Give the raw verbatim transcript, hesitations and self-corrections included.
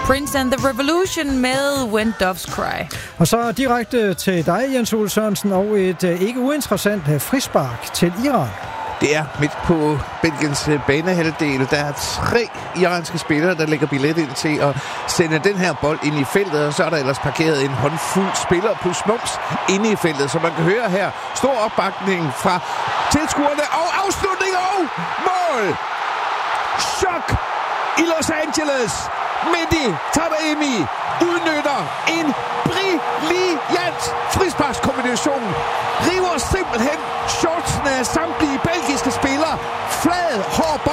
Prince and the Revolution med When Doves Cry. Og så direkte til dig, Jens Ole Sørensen, og et uh, ikke uinteressant uh, frispark til Iran. Det er midt på Belgiens banehalvdel. Der er tre iranske spillere, der lægger billet ind til at sende den her bold ind i feltet, og så er der ellers parkeret en håndfuld spillere plus mums inde i feltet, så man kan høre her stor opbakning fra tilskuerne, og afslutning og mål! Chok i Los Angeles! Mehdi Taremi udnytter en brilliant frisparkskombination. River simpelthen shortsene af samtlige belgiske spillere. Flad, hård bold.